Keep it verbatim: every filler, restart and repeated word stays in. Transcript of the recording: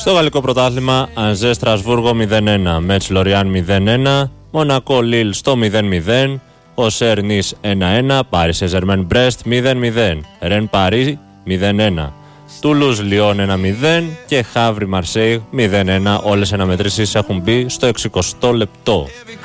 Στο γαλλικό πρωτάθλημα, Ανζέ Στρασβούργο μηδέν ένα, Μέτς Λοριάν μηδέν ένα, Μονακό Λίλ στο μηδέν μηδέν, Οσέρ Νις ένα ένα, Πάρι Σεζερμέν Μπρέστ μηδέν μηδέν, Ρεν Παρί μηδέν ένα, Τούλουζ Λιόν ένα μηδέν και Χαύρι Μαρσέιγ μηδέν ένα. Όλες οι αναμετρήσεις έχουν μπει στο εξηκοστό λεπτό.